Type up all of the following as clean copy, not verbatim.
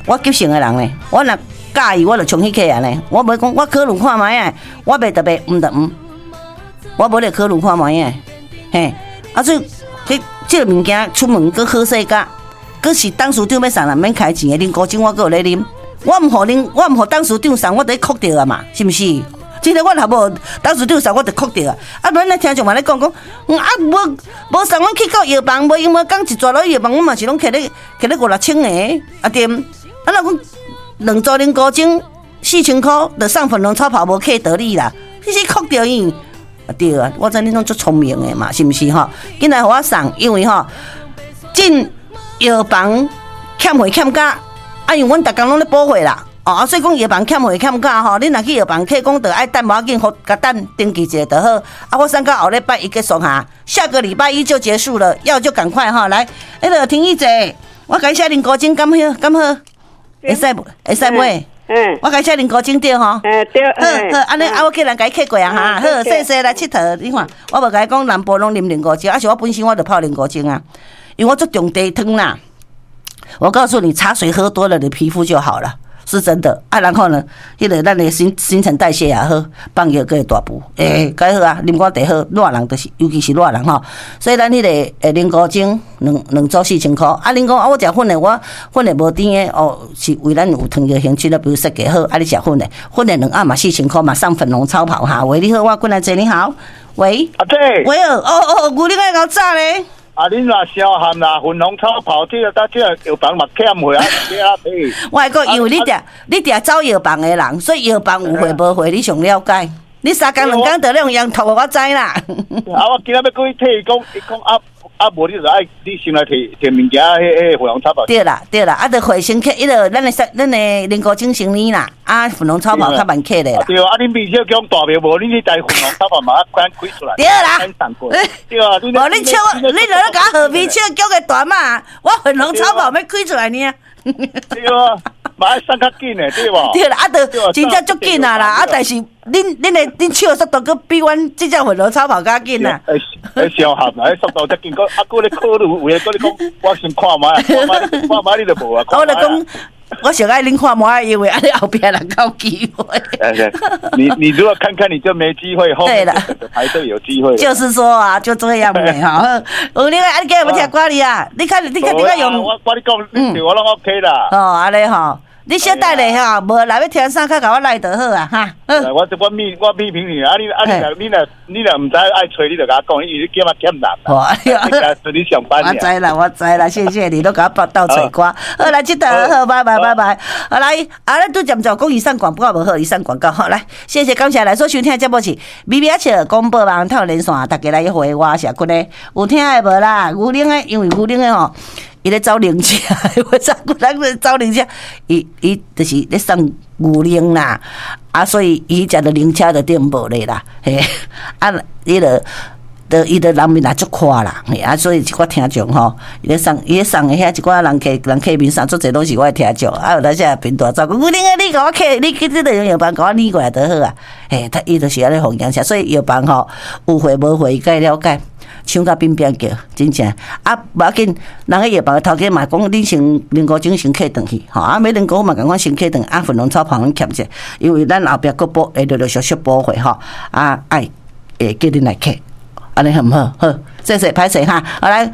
我急性的人呢，我若介意我就冲去客啊呢，我袂讲我考虑看卖啊，我袂特别唔得唔，我无咧考虑看卖啊，嘿，啊所以这个物件出门搁好势价，搁是董事长要送，免开钱的啉古精我搁有咧啉，我唔互董事长送，我得哭掉啊嘛，是毋是？今天我若无董事长送，我就哭掉啊！啊，咱咧听众嘛咧讲，无送阮去到药房，无因为讲一抓落药房，我嘛是拢摕咧5-6千个啊对，啊那讲2组啉古精4000块，就送粉红草泡无客道理啦，你是哭掉伊。对啊，我知你拢足聪明的嘛，是毋是吼？紧来互我送，因为吼进药房欠货欠价，啊，因为阮逐工拢咧补货啦。哦，所以讲药房欠货欠价吼，你若去药房客讲着爱等无要紧，甲等登记一下就好。啊，我送到后礼拜一结束哈，下个礼拜一就结束了，要就赶快哈来。那个听一者，我改写啉古精，敢好？会使买。我改写啉古精对吼。 对。 好，安尼啊，我叫人改客过啊哈。好，谢谢来佚佗。你看，我无甲你讲南部拢啉啉古精，而且我本身我就泡啉古精啊，因为我做中低汤啦。我告诉你，茶水喝多了，你皮肤就好了。是真的啊，然后呢，咱的新陈代谢也好，放药个会大补，该好啊，啉我茶好，热人就是，尤其是热人吼。所以咱啉古精两组4000块，啊，恁讲啊，我食粉的，我粉的无甜的哦，是为咱有糖的兴趣了，比如设计好，啊，你食粉的2盒嘛4000块嘛，送粉红超跑哈。喂，你好，我过来坐，你好，喂， 阿姐， 喂哦，牛奶个搞炸咧。 啊，恁若烧咸啦，粉红草泡这个，这个药房嘛欠货啊， 我系讲，因为你定走药房的人，所以药房有货无货，你上了解。你3工2工得两样托我知啦。 啊，我今仔要过去替伊讲无你就爱你先来摕物件，粉红草泡。 对啦，啊，着回先客，咱的啉古精生理啦，啊，粉红草泡较慢客的啦。 对啊，恁米少讲大庙无，恁去带粉红草泡嘛，快开出来。 对啦， 对啊， 无你笑，你来甲河皮笑叫个大嘛，我粉红草泡要开出来呢。 对啊，嘛爱送较紧的，对无？ 对啦，啊，着真正足紧啊啦，啊，但是恁笑速度佫比阮即只粉红草泡较紧啊。 相合啦，速度则紧，佫咧考虑，有诶，佫咧讲，我先看卖你就无啊。 我就讲，我上爱恁看卖，因为安尼后壁人较有机会。 你如果看看你就没机会，后面排队有机会。 就是说啊，就这样的哈。有你个，你今有听歌哩啊？你看你用。 我你讲，对我拢 OK 啦。 哦，安尼吼。你小等咧哈，无来要听啥，较甲我来就好啊哈。 我批评你啊！你若唔知爱吹，你就甲我讲，因为你今嘛欠人啦。顺你上班。 我知啦，谢谢你都甲我倒吹歌。好来，佚佗好，拜拜。好来，咱拄渐讲以上广告无好，以上广告好来，谢谢感谢来所收听的节目是咪咪笑广播网透连线，大家来回我社群的有听的无啦？牛奶的，因为牛奶的吼。伊咧走零车，我咱走零车，伊就是咧送牛奶啦，啊，所以伊食着零车就顶无咧啦，嘿，啊，伊就人面也足夸啦，嘿，啊，所以一寡听众吼，伊咧送的遐一寡人客面上做侪拢是我的听众，啊，有当时也变大照顾，牛奶你甲我客，你去这个药房甲我理过来就好啊，嘿，伊就是安尼弘扬下，所以药房吼有货无货伊该了解。抢甲边边叫，真正啊，无要紧，人个药房头家嘛讲，你先啉古精先客转去，吼啊，买啉古嘛共款先客转，啊，粉红草泡咱欠者，因为咱后壁佫补，会陆续补回吼，啊，爱叫恁来客，安尼好毋好？好，谢谢，歹势哈，好来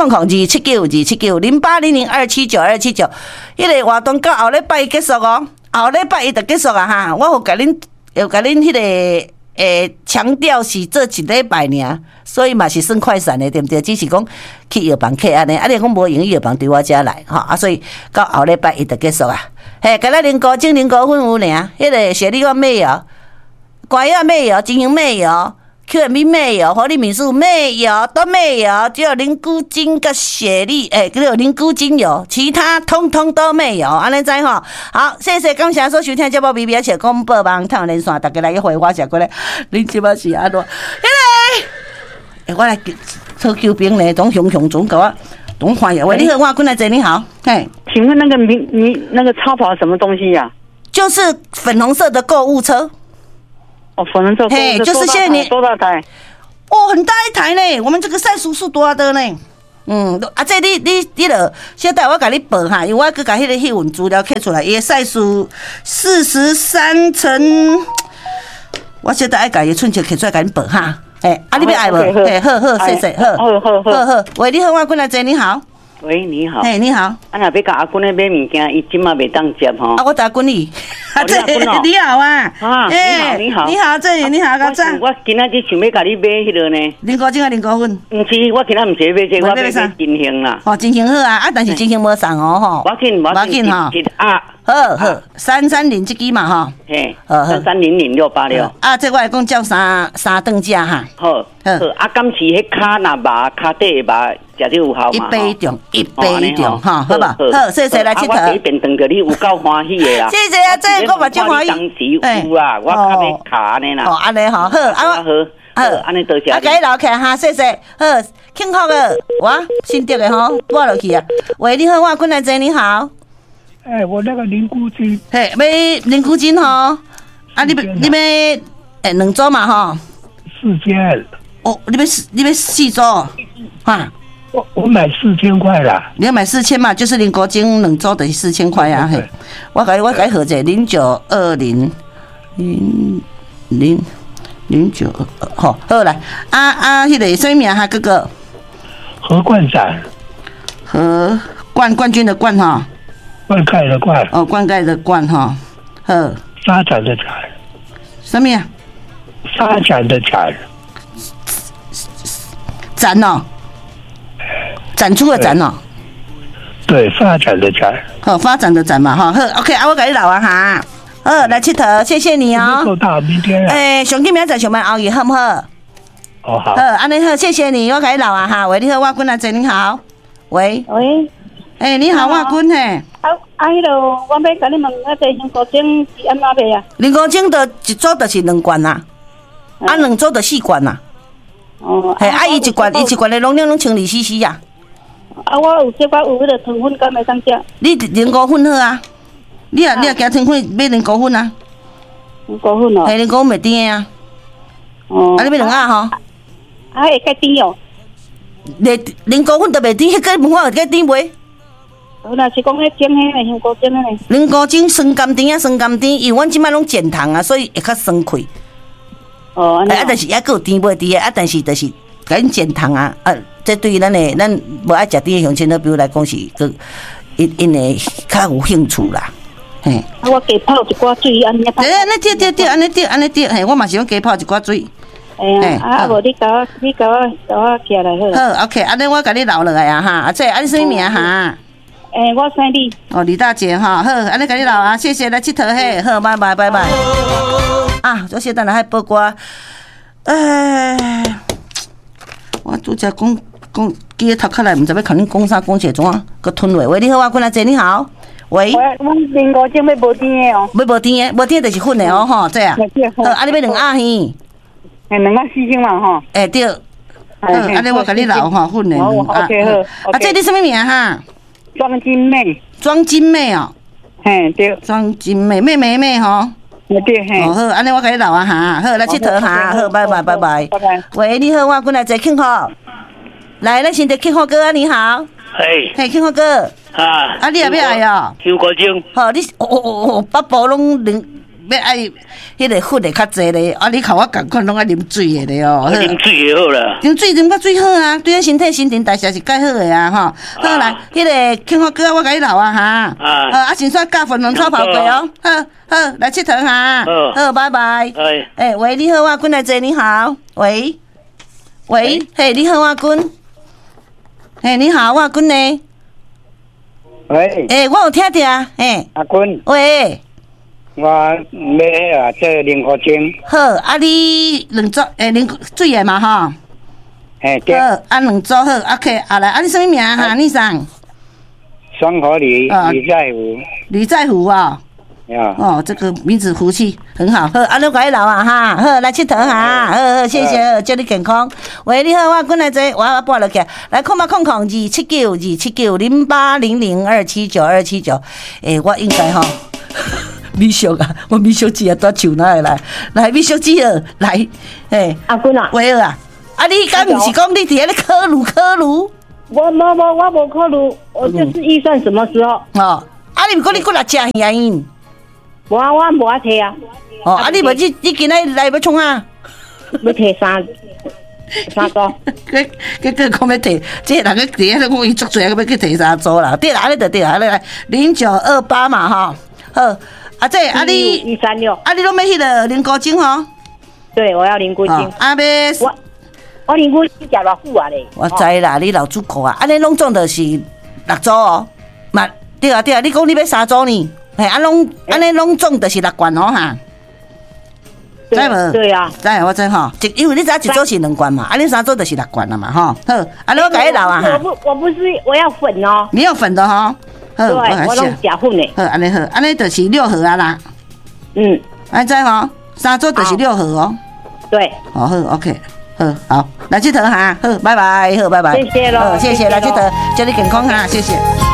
，2792800279279，迄个活动到后礼拜结束哦，后礼拜一就结束啊哈，我有甲恁迄个。强调是这一礼拜尔，所以嘛是算快闪的，对不对？只是讲去药房客安尼，啊，你讲无用药房对我遮来，吼啊，所以到后礼拜一就结束啊。嘿，今仔啉古精、啉古粉有尔，迄个雪莉丸妹油、关药妹油、金银妹油、QMB 妹油、活力敏素妹油都妹油，只有灵菇精跟雪莉，只有灵菇精油，其他通通都妹油，安尼知吼。好，谢谢感谢所收听节目 BB 且广播网透连线，大家来一回我写过来，恁即摆是安怎？我来抽救兵咧，总熊总甲我总欢迎。喂，你好，我过来坐，你好，嘿， 请问那个那个超跑什么东西呀？ 就是粉红色的购物车。 哦，粉红色购物车， 就是现在你多大台？ 哦，很大一台呢。我们这个赛叔是多大的呢？ 这你著小弟我甲你报哈，因为我去甲迄个迄份资料摕出来，伊的赛数43乘，我小弟爱甲伊的寸尺摕出来甲你报哈。你要爱无？好，谢谢，好。喂，你好，我过来坐，你好。 喂，你好。 你好。 若要甲阿君咧买物件，伊即马袂当接吼。 我打滚你。你好啊。 你好。 你好，这里你好，高赞。 我今仔日想要甲你买迄个呢。 零高精啊，零高粉。 毋是，我今仔毋是买这，我要买金星啦。 金星好啊，但是金星无送哦， 我紧哈。 好，330这支嘛哈。 嘿，3300686。 这我来讲叫三顿价哈。 好。敢是迄骹若麻骹底麻，食着有效嘛？ 一杯中哈，好吧？好，谢谢来佚佗。 我第一遍当着你有够欢喜的啦。 谢谢啊，这我嘛真欢喜。 当时有啊，我较要卡安尼啦。 安尼好， 安尼多谢。 给你留起哈，谢谢。好，庆贺个，我新得的吼，拨落去啊。喂，你好，我过来坐，你好。 我那个灵菇精。 要灵菇精吼？你要2周嘛吼 ？4件。 你要4周哈？ 我买4000块啦。 你要买4000嘛？就是灵菇精2周等于4000块啊。嘿，我改号者0920000922，好来迄个什么名哈？哥哥。 何冠展。 何冠军的冠哈。 灌溉的灌。 灌溉的灌哈。好。 发展的展。 什么呀？ 发展的展。 展哦，展出的展哦， 对，发展的展， 发展的展嘛哈，好 ，OK， 我给你留啊哈，来佚佗，谢谢你哦。 够大，明天上紧明仔载上班熬夜好不好？ 好。 安尼好，谢谢你，我给你留啊哈。喂，你好，我君阿姐，你好。喂，你好，我君嘿。 迄落，我要甲你问，灵菇精是安怎卖啊？ 灵菇精的一组就是2罐呐，2组就4罐呐。伊一罐的容量拢1000cc 呀。 我有这有迄个糖粉，敢会当食？ 你灵菇粉好啊，你也加糖粉买灵菇粉啊。 灵菇粉哦。 灵菇粉袂甜啊。你要2盒吼？ 会较甜哦。 灵菇粉都袂甜，迄个文化会较甜袂？ 若是讲迄种迄个灵菇精呢？ 灵菇精酸甘甜，因为阮即摆拢减糖啊，所以会较酸气。但是还佫有甜味伫诶，但是就是甲因减糖啊，这对于咱无爱食甜诶乡亲好朋友来讲是佫因会较有兴趣啦。嘿， 我加泡一寡水，安尼泡。 对，安尼对，嘿，我嘛是讲加泡一寡水。 无你甲我起来好。 好 ，OK， 安尼我甲你留落来啊哈，你什么名哈？ 我姓李。 李大姐哈，好，安尼甲你留啊，谢谢来佚佗嘿，好，拜拜。我现在来报歌，我拄则讲记咧头壳内，毋知要甲恁讲啥，讲些怎啊？佮吞话。喂，你好，我过来坐，你好。喂。 我灵菇精要无甜的哦。 要无甜的，无甜就是粉的哦，吼，这啊。好，你要2盒嘿。 2盒4000嘛吼。 对。好，安尼我甲你留吼，粉的。 OK 好。 这你什么名哈？ 庄金妹， 庄金妹哦， 嘿对， 庄金妹妹妹妹吼。 对嘿， 好，安尼我甲你留啊哈，好来佚佗哈，好，拜拜拜拜。喂，你好，我过来坐庆贺，来，咱先得庆贺哥，你好。嘿，庆贺哥。你也要爱哦？ 香菇精。 好，你北部拢要爱迄个粉的较济咧，你看我共款拢爱啉水的咧哦。 啉水就好啦。 啉较水好啊，对咱身体新陈代谢是介好的啊，吼。好来，迄个庆贺哥，我甲你留啊哈。先说加粉红炒泡粿哦。好，来佚佗哈。好，拜拜。喂，你好，我君来坐，你好。喂，嘿，你好，我君。嘿，你好，我君呢？ 喂。 我有听着啊。 阿君。 喂。 我买这灵菇精。 好，你2组水的嘛吼。 对。 好，2组好 ，OK， 来，你什么名哈？你上。 双河李在湖。 李在湖啊。这个名字福气很好。好，你快来啊哈！好，来佚佗哈！好，谢谢，祝你健康。喂，你好，我过来坐，我拨落去。来，279-279-0800-279-279。我应该吼。美淑啊，我美淑姐啊，多唱哪会来美淑姐儿来， 阿君啊， 喂啊，你敢毋是讲你伫迄个科鲁？ 我无考虑，我就是预算什么时候？ 哦，啊，你唔讲你过来吃原因？ 我无啊摕啊。 哦，啊，你无你今仔来要创啊？ 要摕3组。 佢讲要摕，这人个底下咧讲伊足侪，要去摕3组啦。对啦，安尼就对啦，来0928嘛吼。好，啊这啊你 136， 啊你拢要迄个灵菇精吼？ 对，我要灵菇精。 啊要我灵菇精食偌久啊咧？ 我知啦，你老主顾啊，安尼拢总就是6组哦。嘛对啊，你讲你要3组呢？嘿，安尼拢总就是6罐哦哈。知无？ 对啊， 知我知吼，因为你知一组是2罐嘛，啊你3组就是6罐了嘛吼。好，啊你我甲你留啊哈。 我不是我要粉哦。 你要粉的吼。 对，我拢食粉的。 好，安尼就是6盒啊啦。 嗯， 安知吼，3组就是6盒哦。 对。 哦好 ，OK， 好，来佚佗哈，好，拜拜，好，拜拜。 谢谢咯， 谢谢，来佚佗，祝你健康哈，谢谢。